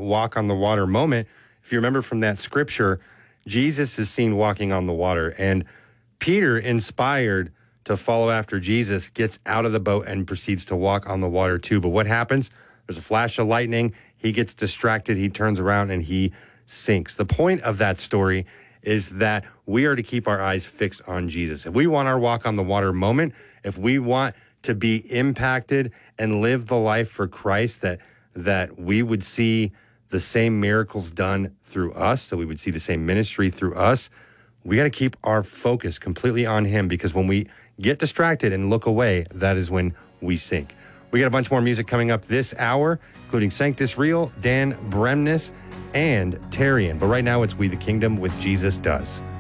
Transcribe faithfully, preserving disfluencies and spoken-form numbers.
walk on the water moment, if you remember from that scripture, Jesus is seen walking on the water. And Peter, inspired to follow after Jesus, gets out of the boat and proceeds to walk on the water too. But what happens? There's a flash of lightning. He gets distracted. He turns around and he sinks. The point of that story is that we are to keep our eyes fixed on Jesus. If we want our walk on the water moment, if we want to be impacted and live the life for Christ, that that we would see the same miracles done through us, that we would see the same ministry through us, we got to keep our focus completely on him, because when we get distracted and look away, that is when we sink. We got a bunch more music coming up this hour, including Sanctus Real, Dan Bremnes, and Tarian. But right now, it's We the Kingdom with Jesus Does.